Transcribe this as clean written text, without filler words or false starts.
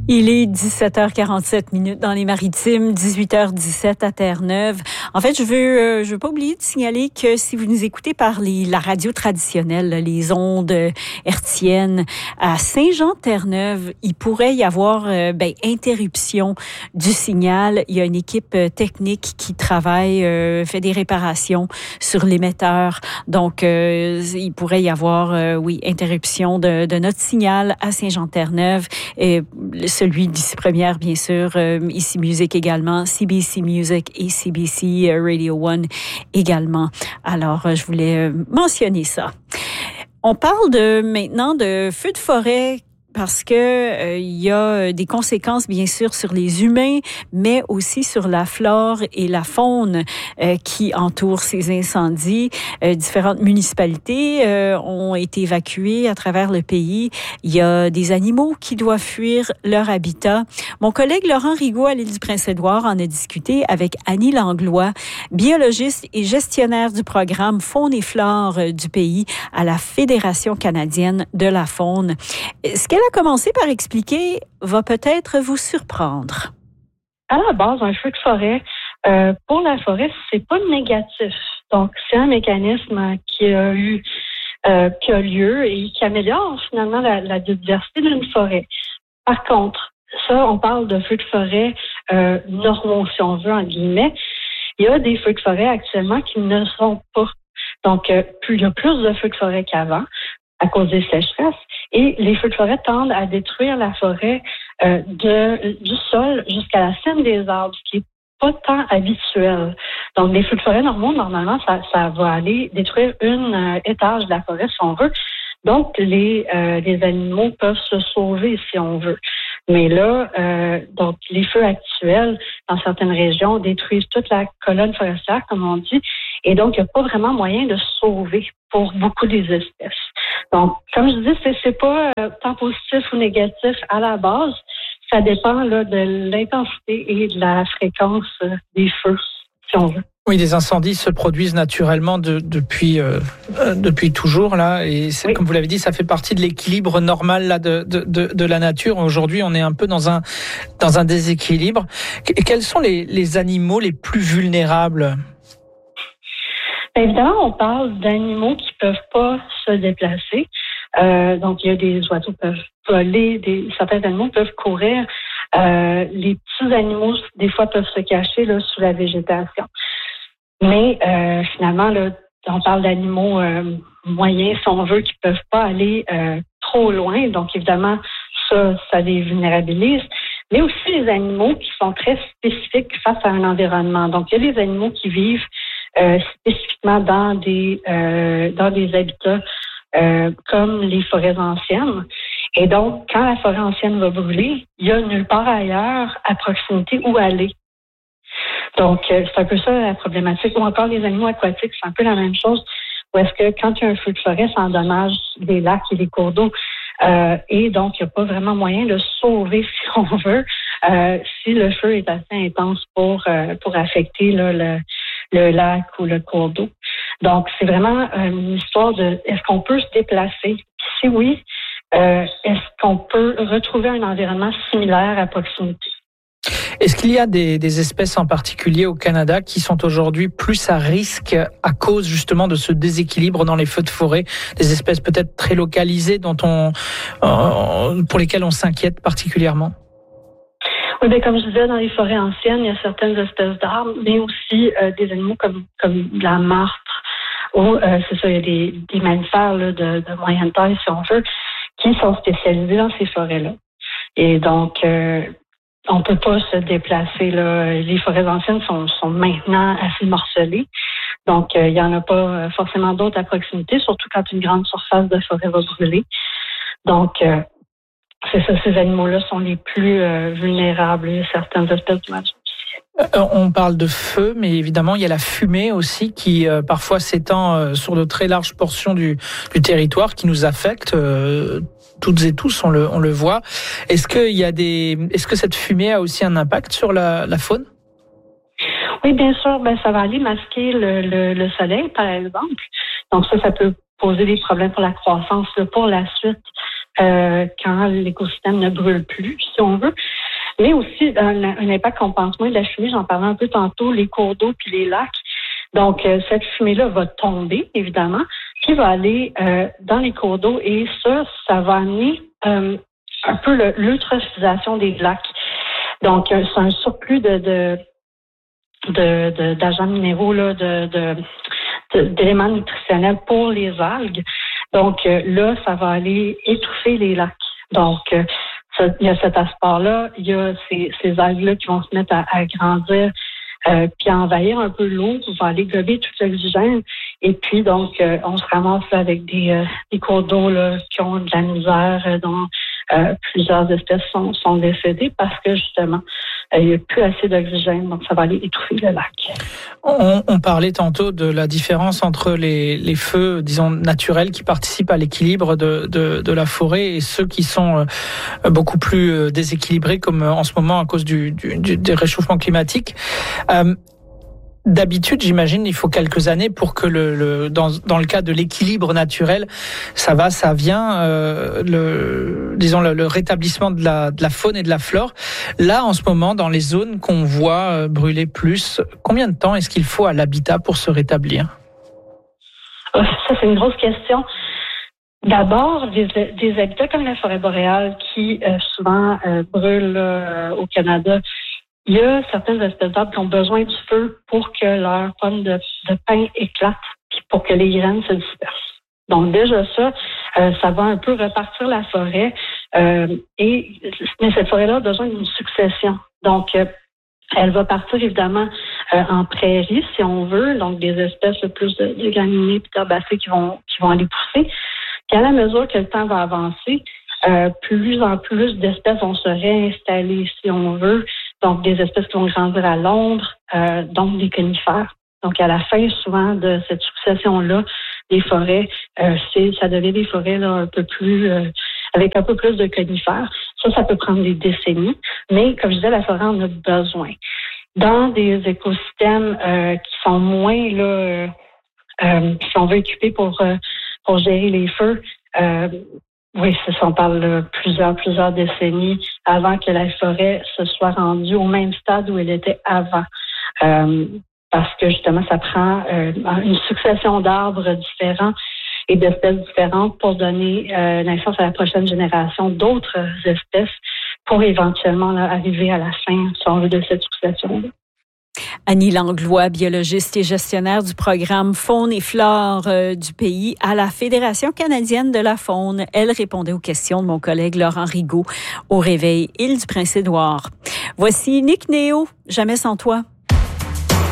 Il est 17h47 dans les Maritimes, 18h17 à Terre-Neuve. En fait, je veux pas oublier de signaler que si vous nous écoutez par la radio traditionnelle, les ondes hertziennes, à Saint-Jean-Terre-Neuve, il pourrait y avoir interruption du signal. Il y a une équipe technique qui travaille, fait des réparations sur l'émetteur. Donc, il pourrait y avoir, interruption de notre signal à Saint-Jean-Terre-Neuve. Et celui d'ici première, bien sûr, ici Music également, CBC Music et CBC Radio One également. Alors, je voulais mentionner ça. On parle maintenant de feux de forêt parce que il y a des conséquences bien sûr sur les humains, mais aussi sur la flore et la faune qui entourent ces incendies. Différentes municipalités ont été évacuées à travers le pays. Il y a des animaux qui doivent fuir leur habitat. Mon collègue Laurent Rigaud à l'île du Prince-Édouard en a discuté avec Annie Langlois, biologiste et gestionnaire du programme Faune et flore du pays à la Fédération canadienne de la faune. Ce qu'elle a commencé par expliquer va peut-être vous surprendre. À la base, un feu de forêt, pour la forêt, c'est pas négatif. Donc, c'est un mécanisme qui a lieu et qui améliore finalement la biodiversité d'une forêt. Par contre, ça, on parle de feux de forêt normaux, si on veut, en guillemets. Il y a des feux de forêt actuellement qui ne sont pas. Donc, il y a plus de feux de forêt qu'avant à cause des sécheresses. Et les feux de forêt tendent à détruire la forêt du sol jusqu'à la cime des arbres, ce qui n'est pas tant habituel. Donc, les feux de forêt normaux, normalement, ça va aller détruire un étage de la forêt, si on veut. Donc, les animaux peuvent se sauver, si on veut. Mais là, donc les feux actuels, dans certaines régions, détruisent toute la colonne forestière, comme on dit. Et donc, il n'y a pas vraiment moyen de sauver pour beaucoup des espèces. Donc, comme je dis, c'est pas tant positif ou négatif à la base. Ça dépend là, de l'intensité et de la fréquence des feux, si on veut. Oui, les incendies se produisent naturellement depuis toujours là, et oui. Comme vous l'avez dit, ça fait partie de l'équilibre normal là de la nature. Aujourd'hui, on est un peu dans un déséquilibre. Et quels sont les animaux les plus vulnérables? Évidemment, on parle d'animaux qui peuvent pas se déplacer. Donc, il y a des oiseaux qui peuvent voler, certains animaux peuvent courir. Les petits animaux, des fois, peuvent se cacher là, sous la végétation. Mais finalement, là, on parle d'animaux moyens, si on veut, qui peuvent pas aller trop loin. Donc, évidemment, ça les vulnérabilise. Mais aussi les animaux qui sont très spécifiques face à un environnement. Donc, il y a des animaux qui vivent spécifiquement dans des habitats comme les forêts anciennes. Et donc, quand la forêt ancienne va brûler, il y a nulle part ailleurs à proximité où aller. Donc, c'est un peu ça la problématique. Ou encore les animaux aquatiques, c'est un peu la même chose. Où est-ce que quand il y a un feu de forêt, ça endommage les lacs et les cours d'eau. Et donc, il n'y a pas vraiment moyen de sauver, si on veut, si le feu est assez intense pour affecter là, le lac ou le cours d'eau. Donc, c'est vraiment une histoire de est-ce qu'on peut se déplacer? Si oui, est-ce qu'on peut retrouver un environnement similaire à proximité? Est-ce qu'il y a des espèces en particulier au Canada qui sont aujourd'hui plus à risque à cause justement de ce déséquilibre dans les feux de forêt, des espèces peut-être très localisées pour lesquelles on s'inquiète particulièrement? Oui, bien, comme je disais, dans les forêts anciennes, il y a certaines espèces d'arbres, mais aussi des animaux comme la martre, ou c'est ça, il y a des mammifères là, de moyenne taille, si on veut, qui sont spécialisés dans ces forêts-là. Et donc, on peut pas se déplacer là. Les forêts anciennes sont maintenant assez morcelées. Donc, il y en a pas forcément d'autres à proximité, surtout quand une grande surface de forêt va brûler. Donc, c'est ça, ces animaux-là sont les plus vulnérables. Il y a certaines espèces d'oiseaux. On parle de feu, mais évidemment, il y a la fumée aussi qui parfois s'étend sur de très larges portions du territoire qui nous affecte toutes et tous, on le voit. Est-ce que cette fumée a aussi un impact sur la faune? Oui, bien sûr. Ben, ça va aller masquer le soleil, par exemple. Donc ça peut poser des problèmes pour la croissance là, pour la suite quand l'écosystème ne brûle plus, si on veut. Mais aussi un impact qu'on pense moins de la fumée, j'en parlais un peu tantôt, les cours d'eau puis les lacs. Donc, cette fumée-là va tomber, évidemment, puis va aller dans les cours d'eau et ça va amener un peu l'eutrophisation des lacs. Donc, c'est un surplus d'agents minéraux, là, d'éléments nutritionnels pour les algues. Donc, là, ça va aller étouffer les lacs. Donc, il y a cet aspect-là, il y a ces algues-là qui vont se mettre à grandir puis à envahir un peu l'eau, va aller gober tout l'oxygène. Et puis, donc, on se ramasse avec des cours d'eau là, qui ont de la misère, dont plusieurs espèces sont décédées parce que, justement, il n'y a plus assez d'oxygène, donc ça va aller étouffer le lac. On parlait tantôt de la différence entre les feux, disons, naturels qui participent à l'équilibre de la forêt et ceux qui sont beaucoup plus déséquilibrés, comme en ce moment à cause des réchauffements climatiques. D'habitude, j'imagine, il faut quelques années pour que dans le cas de l'équilibre naturel, ça vient, le rétablissement de la faune et de la flore. Là, en ce moment, dans les zones qu'on voit brûler plus, combien de temps est-ce qu'il faut à l'habitat pour se rétablir? Ça, c'est une grosse question. D'abord, des habitats comme la forêt boréale qui souvent brûlent au Canada. Il y a certaines espèces d'arbres qui ont besoin du feu pour que leur pomme de pin éclate, puis pour que les graines se dispersent. Donc déjà ça va un peu repartir la forêt. Mais cette forêt-là a besoin d'une succession. Donc, elle va partir évidemment en prairie, si on veut, donc des espèces plus de graminées et d'herbacées qui vont aller pousser. Puis à la mesure que le temps va avancer, plus en plus d'espèces vont se réinstaller, si on veut. Donc, des espèces qui vont grandir à l'ombre, donc des conifères. Donc, à la fin, souvent, de cette succession-là, des forêts, ça devient des forêts là, un peu plus, avec un peu plus de conifères. Ça peut prendre des décennies. Mais, comme je disais, la forêt en a besoin. Dans des écosystèmes qui sont moins, là, qui sont occupés pour gérer les feux, oui, c'est ça, on parle de plusieurs décennies avant que la forêt se soit rendue au même stade où elle était avant. Parce que justement, ça prend une succession d'arbres différents et d'espèces différentes pour donner naissance à la prochaine génération d'autres espèces pour éventuellement là, arriver à la fin, si on veut, de cette succession-là. Annie Langlois, biologiste et gestionnaire du programme Faune et Flore du pays à la Fédération canadienne de la faune. Elle répondait aux questions de mon collègue Laurent Rigaud au Réveil Île-du-Prince-Édouard. Voici Nick Néo, Jamais sans toi.